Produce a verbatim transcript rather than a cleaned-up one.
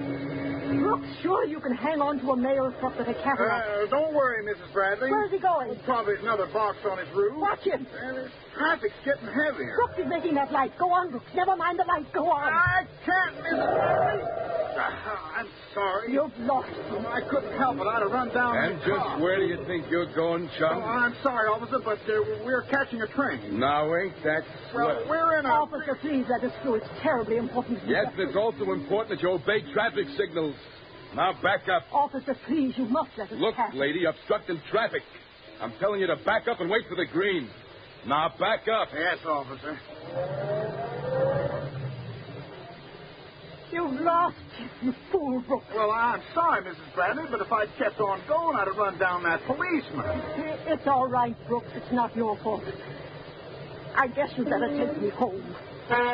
Brooks, sure you can hang on to a mail truck with a cataract. Uh, don't worry, Missus Bradley. Where's he going? Oh, probably another box on his roof. Watch him. And his traffic's getting heavier. Brooks is making that light. Go on, Brooks. Never mind the light. Go on. I can't, Missus Bradley. Uh, I'm sorry. You've lost Oh, I couldn't help it. I'd have run down And the just car. where do you think you're going, chum? Oh, I'm sorry, officer, but uh, we're catching a train. Now, ain't that Well, swell? we're in a... Officer, please let us through. It's terribly important. Yes, and it's also important that you obey traffic signals. Now, back up. Officer, please, you must let us Look, pass. lady, obstructing traffic. I'm telling you to back up and wait for the green. Now, back up. Yes, officer. You've lost him, you fool, Brooks. Well, I'm sorry, Missus Bradley, but if I'd kept on going, I'd have run down that policeman. It's all right, Brooks. It's not your fault. I guess you'd better take me home.